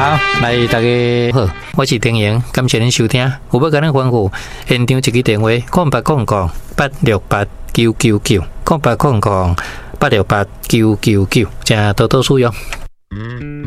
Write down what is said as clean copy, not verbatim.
好，来大家好，我是丁莹，感谢您收听。有要跟咱吩咐，现场一个电话：0800-868-999，0800-868-999，请多多使用。